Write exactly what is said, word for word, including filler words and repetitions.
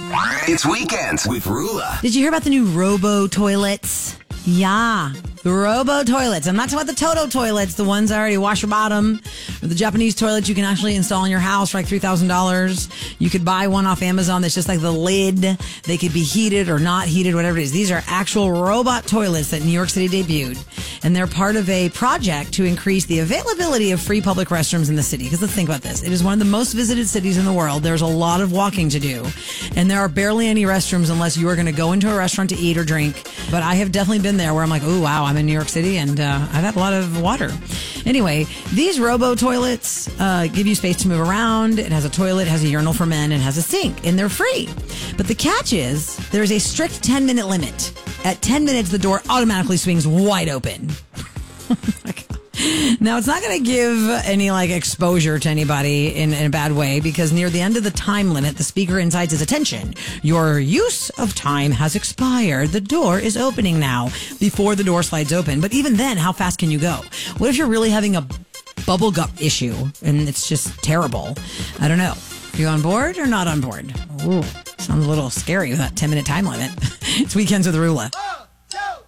It's Weekends with Rula. Did you hear about the new Robo toilets? Yeah, the Robo toilets. I'm not talking about the Toto toilets, the ones that already wash your bottom, or the Japanese toilets you can actually install in your house for like three thousand dollars. You could buy one off Amazon that's just like the lid. They could be heated or not heated, whatever it is. These are actual robot toilets that New York City debuted, and they're part of a project to increase the availability of free public restrooms in the city. Because let's think about this. It is one of the most visited cities in the world. There's a lot of walking to do, and there are barely any restrooms unless you are going to go into a restaurant to eat or drink. But I have definitely been there where I'm like, oh, wow, I'm in New York City, and uh, I've had a lot of water. Anyway, these Robo toilets uh, give you space to move around. It has a toilet, it has a urinal for men, and has a sink, and they're free. But the catch is there's a strict ten-minute limit. At ten minutes, the door automatically swings wide open. Now, it's not going to give any like exposure to anybody in, in a bad way, because near the end of the time limit, the speaker incites his attention. Your use of time has expired. The door is opening now, before the door slides open. But even then, how fast can you go? What if you're really having a bubble gut issue and it's just terrible? I don't know. Are you on board or not on board? Ooh, sounds a little scary with that ten minute time limit. It's Weekends with Rula.